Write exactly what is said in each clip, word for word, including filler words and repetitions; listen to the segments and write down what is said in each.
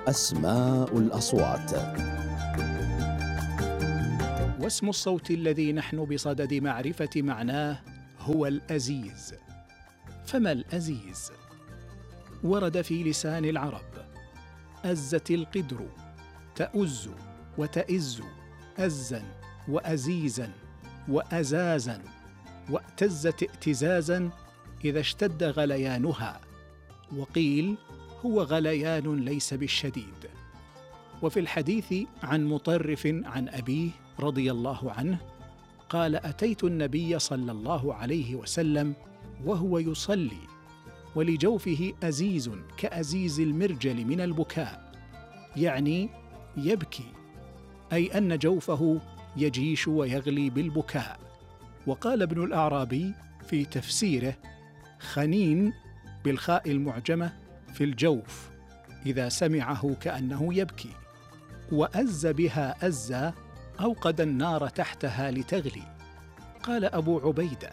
أسماء الأصوات. واسم الصوت الذي نحن بصدد معرفة معناه هو الأزيز. فما الأزيز؟ ورد في لسان العرب: أزت القدر، تأز وتئز، أزا وأزيزا وأزازا، واتزت ائتزازا إذا اشتد غليانها، وقيل هو غليان ليس بالشديد. وفي الحديث عن مطرف عن أبيه رضي الله عنه قال: أتيت النبي صلى الله عليه وسلم وهو يصلي ولجوفه أزيز كأزيز المرجل من البكاء، يعني يبكي، أي أن جوفه يجيش ويغلي بالبكاء. وقال ابن الأعرابي في تفسيره: خنين بالخاء المعجمة في الجوف إذا سمعه كأنه يبكي. وأز بها أزا، أوقد النار تحتها لتغلي. قال أبو عبيدة: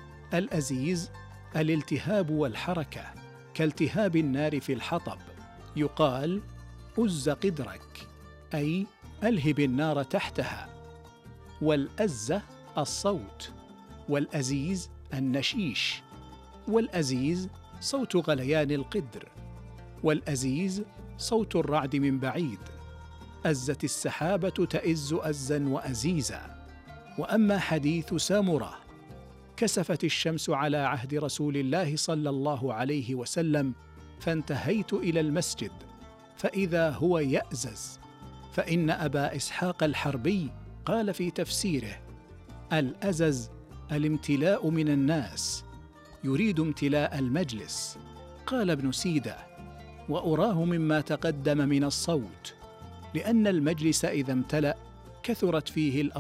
الأزيز الالتهاب والحركة، كالتهاب النار في الحطب. يقال: أز قدرك، أي ألهب النار تحتها. والأزة الصوت، والأزيز النشيش. والأزيز صوت غليان القدر، والأزيز صوت الرعد من بعيد. أزت السحابة تئز أزا وأزيزا. وأما حديث سامرة: كسفت الشمس على عهد رسول الله صلى الله عليه وسلم فانتهيت إلى المسجد فإذا هو يأزز، فإن أبا إسحاق الحربي قال في تفسيره: الأزز الامتلاء من الناس، يريد امتلاء المجلس. قال ابن سيدة: وأراه مما تقدم من الصوت، لأن المجلس إذا امتلأ كثرت فيه الأصوات